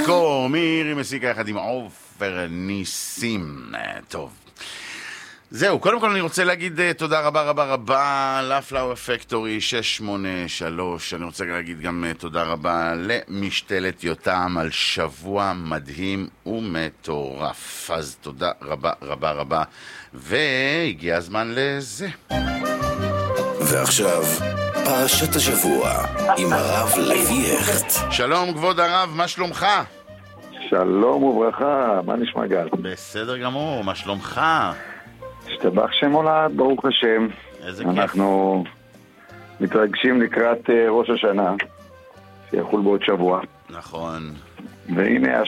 נזכור, מירי מסיקה יחד עם עופר ניסים. טוב. זהו, קודם כל אני רוצה להגיד תודה רבה רבה רבה לפלאואר פקטורי 683. אני רוצה להגיד גם תודה רבה למשתלת יותם על שבוע מדהים ומטורף. אז תודה רבה רבה רבה. והגיע הזמן לזה. ועכשיו, פרשת השבוע עם הרב לוי הכט. שלום כבוד הרב, מה שלומך? שלום וברכה, מה נשמע גל? בסדר גמור, מה שלומך? השתבח שם הולד, ברוך השם. איזה כיף. אנחנו מתרגשים לקראת ראש השנה, שיחול בעוד שבוע. נכון. והנה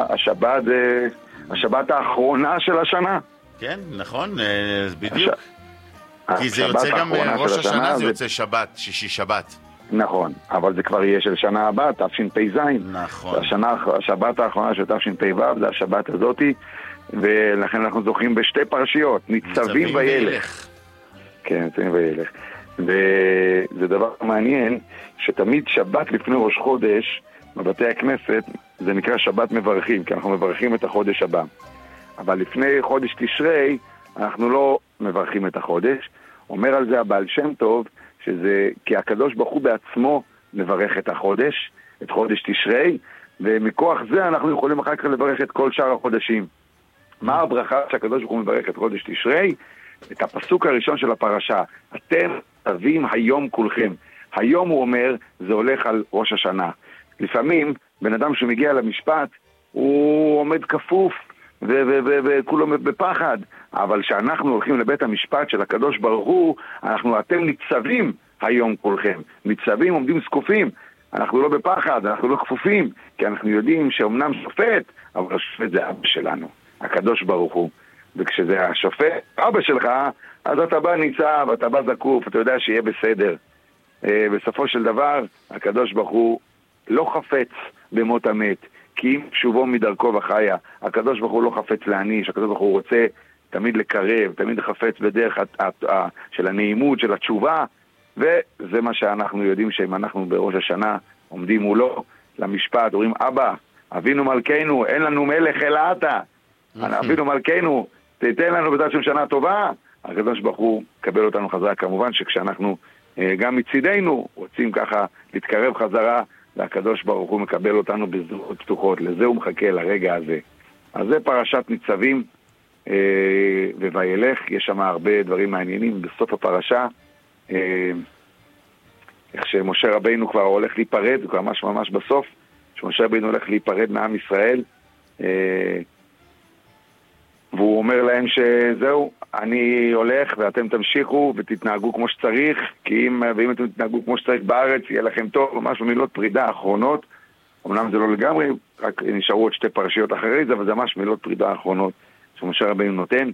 השבת האחרונה של השנה. כן, נכון, בדיוק. כי זה יוצא גם ראש השנה, זה יוצא שבת, שישי שבת. נכון, אבל זה כבר יהיה של שנה הבאה, תשפ"ז. נכון. השבת האחרונה של תשפ"ו, זה השבת הזאתי, ולכן אנחנו זוכים בשתי פרשיות, ניצבים וילך. כן, ניצבים וילך. וזה דבר מעניין, שתמיד שבת לפני ראש חודש, בבתי הכנסת, זה נקרא שבת מברכים, כי אנחנו מברכים את החודש הבא. אבל לפני חודש תשרי, אנחנו לא מברכים את החודש. אומר על זה הבעל שם טוב, שזה כי הקדוש ברוך הוא בעצמו מברך את החודש, את חודש תשרי, ומכוח זה אנחנו יכולים אחר כך לברך את כל שאר החודשים. מה הברכה שהקדוש ברוך הוא מברך את חודש תשרי? את הפסוק הראשון של הפרשה, אתם תבים היום כולכם. היום הוא אומר, זה הולך על ראש השנה. לפעמים בן אדם שמגיע למשפט, הוא עומד כפוף, וכולו בפחד, אבל כשאנחנו הולכים לבית המשפט של הקדוש ברוך הוא, אתם ניצבים היום כולכם, ניצבים עומדים זקופים, אנחנו לא בפחד, אנחנו לא כפופים, כי אנחנו יודעים שאומנם שופט, אבל השופט זה אבא שלנו, הקדוש ברוך הוא, וכשזה השופט, אבא שלך, אז אתה בא ניצב, אתה בא זקוף, אתה יודע שיהיה בסדר. בסופו של דבר, הקדוש ברוך הוא לא חפץ במות המת, כי אם שובו מדרכו וחיה, הקדוש ברוך הוא לא חפץ להעניש, הקדוש ברוך הוא רוצה תמיד לקרב, תמיד חפץ בדרך של הנעימות, של התשובה, וזה מה שאנחנו יודעים שאם אנחנו בראש השנה עומדים מולו למשפט, אומרים אבא, אבינו מלכנו, אין לנו מלך אלא אתה, אבינו מלכנו, תיתן לנו בצד של שנה טובה, הקדוש ברוך הוא קבל אותנו חזרה, כמובן שכשאנחנו גם מצידנו רוצים ככה להתקרב חזרה, והקדוש ברוך הוא מקבל אותנו בזרועות פתוחות, לזה הוא מחכה לרגע הזה. אז זה פרשת ניצבים ווילך, יש שם הרבה דברים מעניינים בסוף הפרשה, איך שמשה רבינו כבר הולך להיפרד, כבר ממש בסוף, שמשה רבינו הולך להיפרד מעם ישראל, והוא אומר להם שזהו, אני הולך ואתם תמשיכו ותתנהגו כמו שצריך, כי אם אתם תתנהגו כמו שצריך בארץ, יהיה לכם טוב, ממש מילות פרידה האחרונות, אמנם זה לא לגמרי, רק נשארו עוד שתי פרשיות אחרי זה, אבל זה ממש מילות פרידה האחרונות שמשה רבינו נותן.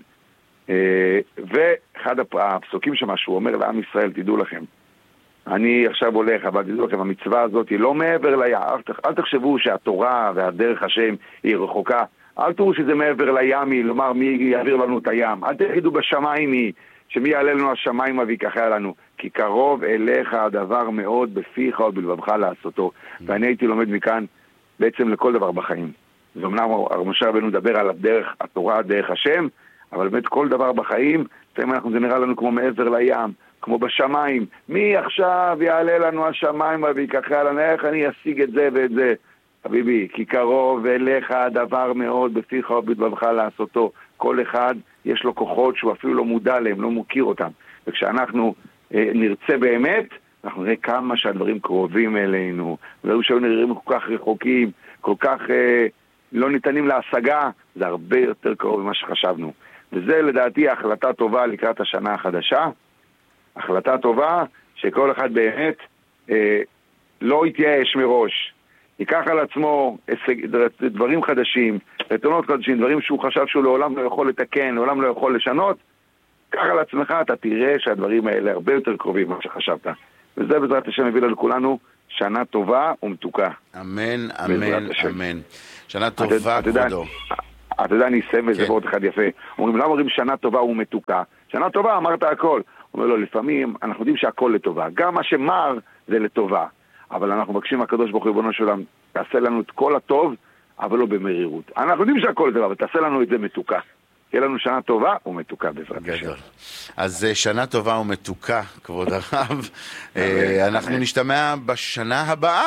ואחד הפסוקים שמה שהוא אומר לעם ישראל, תדעו לכם, אני עכשיו הולך, אבל תדעו לכם, המצווה הזאת היא לא מעבר לים, אל תחשבו שהתורה והדרך השם היא רחוקה, אל תראו שזה מעבר לים, לומר מי יעביר לנו את הים, אל תגידו בשמיים היא, שמי יעלה לנו השמיים ויקחה לנו, כי קרוב אליך הדבר מאוד בפיך ובלבבך לעשותו. ואני הייתי לומד מכאן בעצם לכל דבר בחיים. זה אמנם משה רבנו מדבר על הדרך, התורה, דרך השם, אבל באמת כל דבר בחיים, זה נראה לנו כמו מעבר לים, כמו בשמיים. מי עכשיו יעלה לנו השמיים ויקחה לנו, איך אני אשיג את זה ואת זה? חביבי, כי קרוב אליך הדבר מאוד בפיך ובלבבך לעשותו. כל אחד יש לו כוחות שהוא אפילו לא מודע להם, לא מוכיר אותם. וכשאנחנו נרצה באמת, אנחנו נראה כמה שהדברים קרובים אלינו, והיו שהיו נראים כל כך רחוקים, כל כך לא ניתנים להשגה, זה הרבה יותר קרוב ממה שחשבנו. וזה לדעתי החלטה טובה לקראת השנה החדשה, החלטה טובה שכל אחד באמת לא יתייאש מראש, ייקח על עצמו דברים חדשים, רצונות חדשים, דברים שהוא חשב שהוא לעולם לא יכול לתקן, לעולם לא יכול לשנות, קח על עצמך, אתה תראה שהדברים האלה הרבה יותר קרובים ממה שחשבת. וזה בעזרת השם מביא לנו כולנו שנה טובה ומתוקה. אמן, אמן, אמן. שנה טובה, כבודו. אתה יודע, אני אסיים וזה ועוד אחד יפה. אומרים, למה אומרים שנה טובה ומתוקה? שנה טובה, אמרת הכל. אומר לו, לפעמים אנחנו יודעים שהכל לטובה. גם מה שמר זה לטובה. אבל אנחנו מבקשים מהקדוש ברוך הוא ריבונו של עולם, תעשה לנו את כל הטוב, אבל לא במרירות. אנחנו יודעים שהכל זה, אבל תעשה לנו את זה מתוקה. תהיה לנו שנה טובה ומתוקה בעזרת השם. גדול. אז שנה טובה ומתוקה, כבוד הרב. אנחנו נשתמע בשנה הבאה.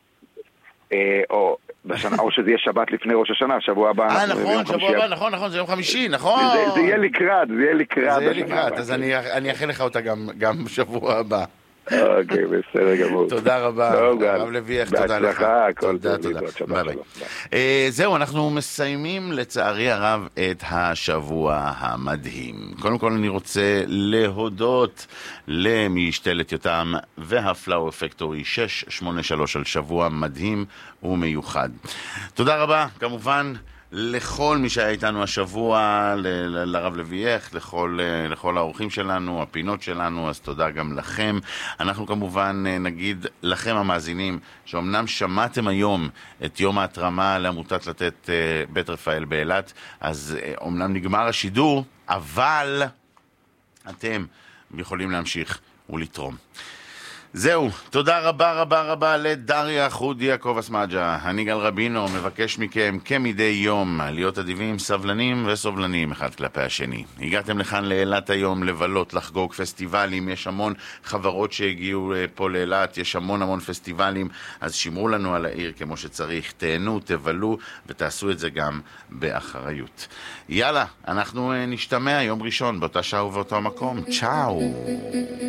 או שזה יהיה שבת לפני ראש השנה, שבוע הבא. נכון, שבוע הבא, נכון, זה יום חמישי, נכון. זה יהיה לקראת, אז אני אאחל לך אותה גם בשבוע הבא. אוקיי, בסדר גמור. תודה רבה, הרב לויך, תודה לך. תודה. זהו, אנחנו מסיימים לצערי הרב את השבוע המדהים. קודם כל אני רוצה להודות למשתלת יותם והפלאואר פקטורי 683 על שבוע מדהים ומיוחד. תודה רבה, כמובן, לכל מי שהיה איתנו השבוע, לרב לויך, לכל האורחים שלנו, הפינות שלנו, אז תודה גם לכם. אנחנו כמובן נגיד לכם המאזינים, שאומנם שמעתם היום את יום ההתרמה לעמותת לתת בית רפאל באילת, אז אומנם נגמר השידור, אבל אתם יכולים להמשיך ולתרום. זהו, תודה רבה לדריה חודי יעקב אסמאג'ה. אני גל רבינו, מבקש מכם כמדי יום להיות אדיבים, סבלנים וסובלנים אחד כלפי השני. הגעתם לכאן לאילת היום לבלות, לחגוג פסטיבלים, יש המון חברות שהגיעו פה לאילת, יש המון פסטיבלים, אז שמרו לנו על העיר כמו שצריך, תהנו, תבלו ותעשו את זה גם באחריות. יאללה, אנחנו נשתמע יום ראשון באותה שעה ובאותו מקום. צ'או.